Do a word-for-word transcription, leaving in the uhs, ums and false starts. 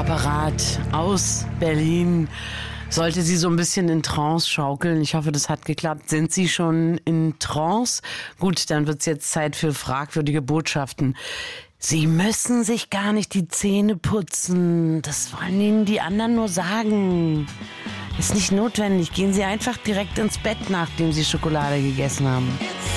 Apparat aus Berlin sollte Sie so ein bisschen in Trance schaukeln. Ich hoffe, das hat geklappt. Sind Sie schon in Trance? Gut, dann wird es jetzt Zeit für fragwürdige Botschaften. Sie müssen sich gar nicht die Zähne putzen. Das wollen Ihnen die anderen nur sagen. Ist nicht notwendig. Gehen Sie einfach direkt ins Bett, nachdem Sie Schokolade gegessen haben.